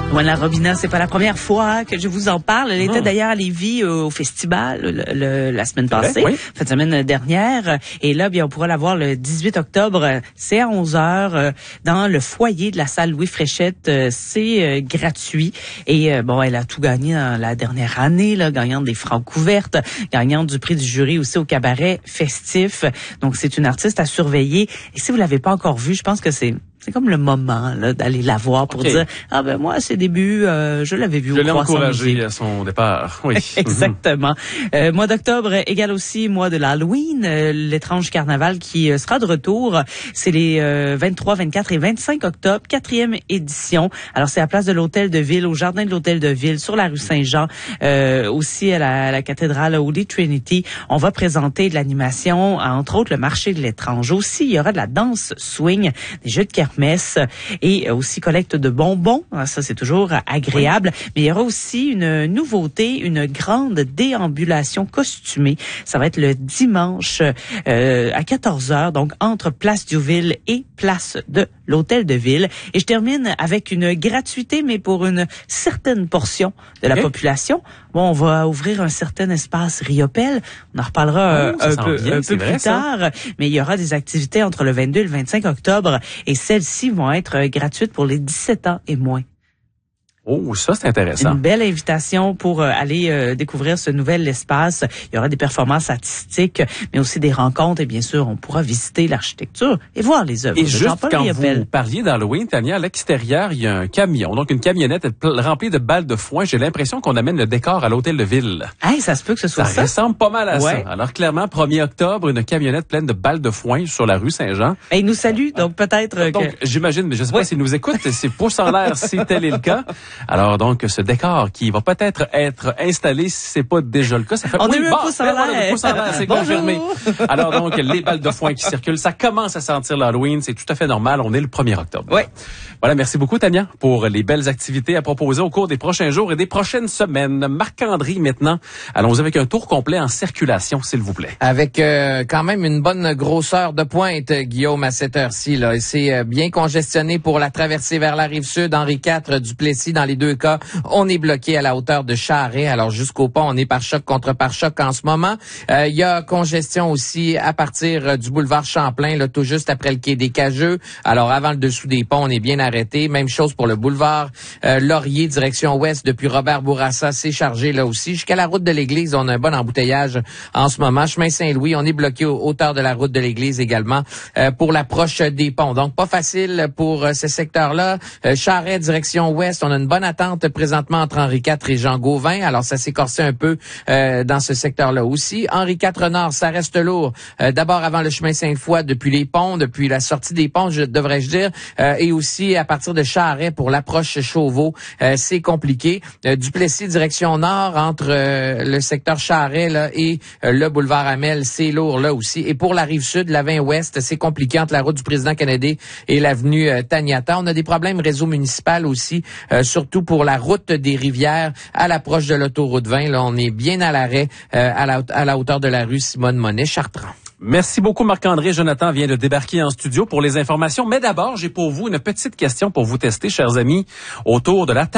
Luana Robina, c'est pas la première fois que je vous en parle. Elle était d'ailleurs à Lévis au festival la semaine passée, cette semaine dernière. Et là, bien, on pourra la voir le 18 octobre. C'est à 11h dans le foyer de la salle Louis Fréchette. C'est gratuit. Et bon, elle a tout gagné dans la dernière année, là, gagnante des Francouvertes, gagnante du prix du jury aussi au cabaret festif. Donc, c'est une artiste à surveiller. Et si vous l'avez pas encore vue, je pense que c'est comme le moment là d'aller la voir pour dire moi à ses débuts je l'avais vu au Croissant. Je l'ai encouragé à son départ. Oui. Exactement. Mois d'octobre égale aussi mois de l'Halloween, l'étrange carnaval qui sera de retour. C'est les 23, 24 et 25 octobre, 4e édition. Alors c'est à place de l'Hôtel de Ville, au jardin de l'Hôtel de Ville, sur la rue Saint-Jean, aussi à la cathédrale Holy Trinity. On va présenter de l'animation, entre autres le marché de l'étrange. Aussi, il y aura de la danse swing, des jeux de kermesse et aussi collecte de bonbons. Ça, c'est toujours agréable. Mais il y aura aussi une nouveauté, une grande déambulation costumée. Ça va être le dimanche à 14h, donc entre Place Diouville et Place de l'Hôtel de Ville. Et je termine avec une gratuité, mais pour une certaine portion de la population. Bon, on va ouvrir un certain espace Riopelle. On en reparlera un peu plus tard. Mais il y aura des activités entre le 22 et le 25 octobre. Et celles-ci vont être gratuites pour les 17 ans et moins. Oh, ça, c'est intéressant. Une belle invitation pour aller découvrir ce nouvel espace. Il y aura des performances artistiques, mais aussi des rencontres. Et bien sûr, on pourra visiter l'architecture et voir les œuvres. Et juste quand vous parliez d'Halloween, Tania, à l'extérieur, il y a un camion. Donc, une camionnette remplie de balles de foin. J'ai l'impression qu'on amène le décor à l'Hôtel de Ville. Hey, ça se peut que ce soit ça. Ça ressemble pas mal à ça. Alors, clairement, 1er octobre, une camionnette pleine de balles de foin sur la rue Saint-Jean. Et il nous salue, donc peut-être Donc, j'imagine, mais je sais pas s'il nous écoute. C'est pouce en l'air si tel est le cas. Alors donc ce décor qui va peut-être être installé si c'est pas déjà le cas, ça fait pouce en l'air, c'est confirmé. Alors donc les balles de foin qui circulent, ça commence à sentir l'Halloween, c'est tout à fait normal, on est le 1er octobre. Oui. Voilà, merci beaucoup Tania pour les belles activités à proposer au cours des prochains jours et des prochaines semaines. Marc-André maintenant, allons-y avec un tour complet en circulation s'il vous plaît. Avec quand même une bonne grosseur de pointe Guillaume à cette heure-ci là, et c'est bien congestionné pour la traversée vers la rive sud, Henri IV, Duplessis dans les deux cas. On est bloqué à la hauteur de Charest. Alors, jusqu'au pont, on est par choc contre par choc en ce moment. Il y a congestion aussi à partir du boulevard Champlain, là, tout juste après le quai des Cageux. Alors, avant le dessous des ponts, on est bien arrêté. Même chose pour le boulevard Laurier, direction ouest, depuis Robert Bourassa. C'est chargé là aussi. Jusqu'à la route de l'église, on a un bon embouteillage en ce moment. Chemin Saint-Louis, on est bloqué aux hauteurs de la route de l'église également pour l'approche des ponts. Donc, pas facile pour ce secteur-là. Charest, direction ouest, on a une bonne attente présentement entre Henri IV et Jean Gauvin. Alors, ça s'est corsé un peu dans ce secteur-là aussi. Henri IV Nord, ça reste lourd. D'abord avant le chemin Sainte-Foy, depuis les ponts, depuis la sortie des ponts, devrais-je dire, et aussi à partir de Charest pour l'approche Chauveau. C'est compliqué. Duplessis, direction nord, entre le secteur Charest là, et le boulevard Amel, c'est lourd là aussi. Et pour la rive sud, la 20 ouest, c'est compliqué entre la route du président Kennedy et l'avenue Taniata. On a des problèmes réseau municipal aussi, surtout pour la route des Rivières à l'approche de l'autoroute 20. Là, on est bien à l'arrêt à la hauteur de la rue Simone-Monet-Chartrand. Merci beaucoup Marc-André. Jonathan vient de débarquer en studio pour les informations. Mais d'abord, j'ai pour vous une petite question pour vous tester, chers amis, autour de la table.